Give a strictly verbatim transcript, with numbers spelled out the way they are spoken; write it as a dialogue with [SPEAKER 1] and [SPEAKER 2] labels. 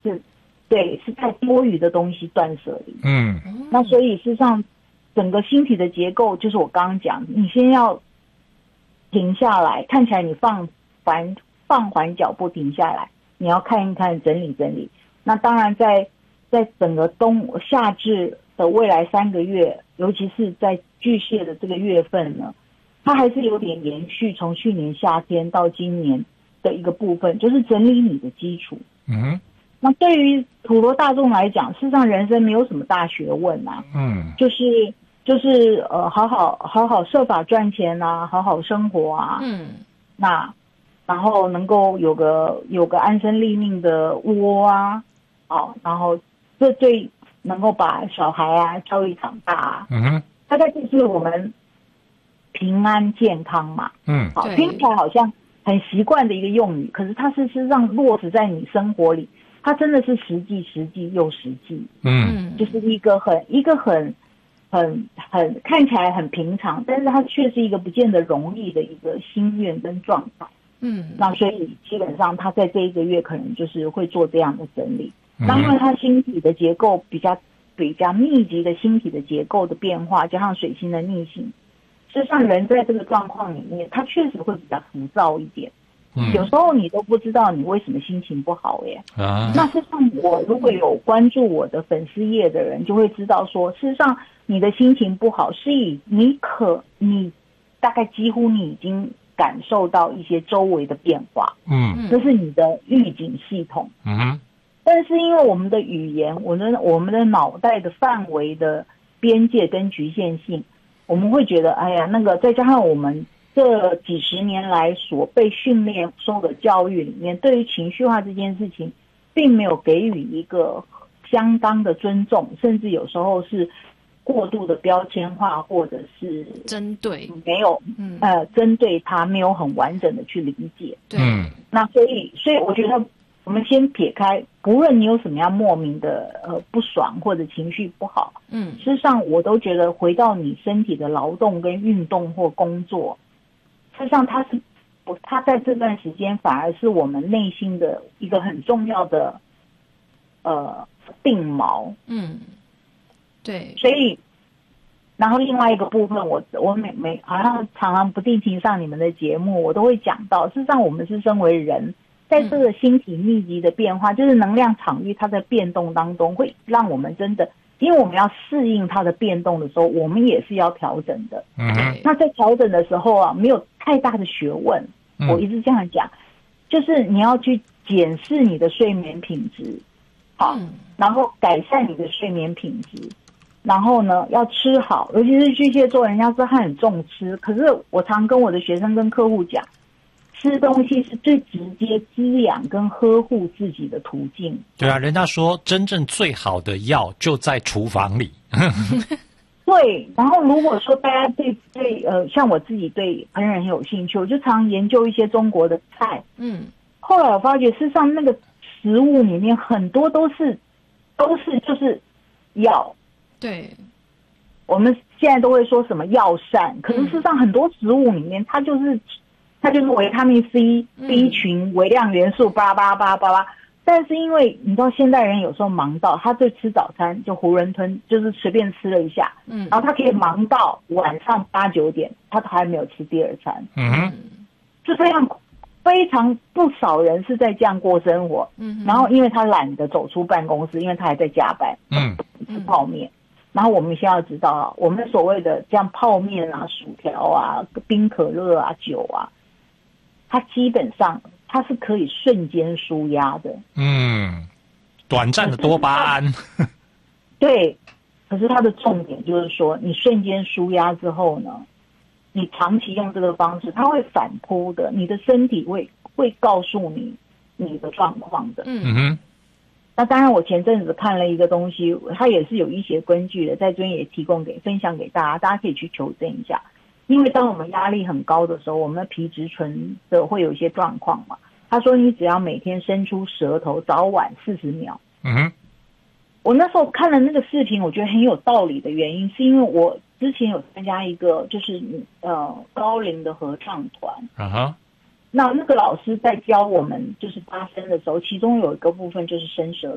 [SPEAKER 1] 是，对，是在多余的东西断舍离。
[SPEAKER 2] 嗯，
[SPEAKER 1] 那所以事实上，整个星体的结构就是我刚刚讲，你先要停下来，看起来你放缓放缓脚步停下来，你要看一看，整理整理。那当然在在整个冬夏至的未来三个月，尤其是在巨蟹的这个月份呢，它还是有点延续从去年夏天到今年的一个部分，就是整理你的基础。
[SPEAKER 2] 嗯，
[SPEAKER 1] 那对于普罗大众来讲，事实上人生没有什么大学问啊，
[SPEAKER 2] 嗯，
[SPEAKER 1] 就是就是呃，好好好好设法赚钱啊，好好生活啊，
[SPEAKER 3] 嗯，
[SPEAKER 1] 那然后能够有个有个安身立命的窝啊，哦，然后这对能够把小孩啊教育长大啊，
[SPEAKER 2] 嗯哼，
[SPEAKER 1] 大概就是我们平安健康嘛。
[SPEAKER 2] 嗯，
[SPEAKER 1] 好，
[SPEAKER 3] 对
[SPEAKER 1] 听起来好像很习惯的一个用语，可是它是事实上落实在你生活里，它真的是实际实际又实际。
[SPEAKER 2] 嗯，
[SPEAKER 1] 就是一个很一个很很很看起来很平常，但是它却是一个不见得容易的一个心愿跟状态。
[SPEAKER 3] 嗯，
[SPEAKER 1] 那所以基本上他在这一个月可能就是会做这样的整理。
[SPEAKER 2] 嗯
[SPEAKER 1] 当然，它星体的结构比较比较密集的星体的结构的变化，加上水星的逆行，事实上人在这个状况里面，他确实会比较浮躁一点。
[SPEAKER 2] 嗯
[SPEAKER 1] 有时候你都不知道你为什么心情不好耶。
[SPEAKER 2] 啊，
[SPEAKER 1] 那事实上，我如果有关注我的粉丝页的人，就会知道说，事实上你的心情不好，是以你可你大概几乎你已经感受到一些周围的变化，
[SPEAKER 2] 嗯
[SPEAKER 1] 这是你的预警系统。
[SPEAKER 2] 嗯哼，
[SPEAKER 1] 但是因为我们的语言，我们我们的脑袋的范围的边界跟局限性，我们会觉得，哎呀，那个再加上我们这几十年来所被训练受的教育里面，对于情绪化这件事情，并没有给予一个相当的尊重，甚至有时候是过度的标签化，或者是
[SPEAKER 3] 针对，
[SPEAKER 1] 没有
[SPEAKER 3] 嗯，
[SPEAKER 1] 呃针对它没有很完整的去理解。
[SPEAKER 3] 对，
[SPEAKER 2] 嗯
[SPEAKER 1] 那所以，所以我觉得我们先撇开，不论你有什么样莫名的呃不爽或者情绪不好，
[SPEAKER 3] 嗯，
[SPEAKER 1] 事实上我都觉得回到你身体的劳动跟运动或工作，事实上它是不，它在这段时间反而是我们内心的一个很重要的呃定锚。
[SPEAKER 3] 嗯，对，
[SPEAKER 1] 所以，然后另外一个部分我，我每每好像常常不定期上你们的节目，我都会讲到，事实上我们是身为人，在这个星体密集的变化，就是能量场域它在变动当中，会让我们真的，因为我们要适应它的变动的时候，我们也是要调整的。
[SPEAKER 2] 嗯哼，
[SPEAKER 3] 对，
[SPEAKER 1] 那在调整的时候啊，没有太大的学问，
[SPEAKER 2] 嗯
[SPEAKER 1] 我一直这样讲，就是你要去检视你的睡眠品质，好，
[SPEAKER 3] 嗯
[SPEAKER 1] 然后改善你的睡眠品质。然后呢，要吃好，尤其是巨蟹座，人家说他很重吃，可是我常跟我的学生跟客户讲，吃东西是最直接滋养跟呵护自己的途径。
[SPEAKER 2] 对啊，人家说真正最好的药就在厨房里。
[SPEAKER 1] 对，然后如果说大家对对呃，像我自己对烹饪很有兴趣，我就常研究一些中国的菜。
[SPEAKER 3] 嗯，
[SPEAKER 1] 后来我发觉，事实上那个食物里面很多都是都是就是药。
[SPEAKER 3] 对，
[SPEAKER 1] 我们现在都会说什么药膳，可是事实上很多食物里面，它就是它就是维他命 C、
[SPEAKER 3] 嗯
[SPEAKER 1] B 群、微量元素，巴拉巴拉巴拉巴拉。但是因为你知道，现代人有时候忙到，他对吃早餐就囫囵吞，就是随便吃了一下，
[SPEAKER 3] 嗯，
[SPEAKER 1] 然后他可以忙到晚上八九点，他都还没有吃第二餐，
[SPEAKER 2] 嗯哼，
[SPEAKER 1] 是非常非常不少人是在这样过生活。
[SPEAKER 3] 嗯，
[SPEAKER 1] 然后因为他懒得走出办公室，因为他还在加班，
[SPEAKER 2] 嗯，
[SPEAKER 1] 吃泡面。然后我们先要知道啊，我们所谓的这样泡面啊、薯条啊、冰可乐啊、酒啊，它基本上它是可以瞬间舒压的。
[SPEAKER 2] 嗯，短暂的多巴胺。
[SPEAKER 1] 对，可是它的重点就是说，你瞬间舒压之后呢，你长期用这个方式，它会反扑的，你的身体会会告诉你你的状况的。
[SPEAKER 3] 嗯
[SPEAKER 2] 嗯哼，
[SPEAKER 1] 那当然，我前阵子看了一个东西，它也是有医学根据的，在这边也提供给分享给大家，大家可以去求证一下。因为当我们压力很高的时候，我们的皮质醇的会有一些状况嘛。他说，你只要每天伸出舌头，早晚四十秒。
[SPEAKER 2] 嗯哼，
[SPEAKER 1] 我那时候看了那个视频，我觉得很有道理的原因，是因为我之前有参加一个就是呃高龄的合唱团，
[SPEAKER 2] 啊哈，
[SPEAKER 1] 那那个老师在教我们就是发声的时候，其中有一个部分就是伸舌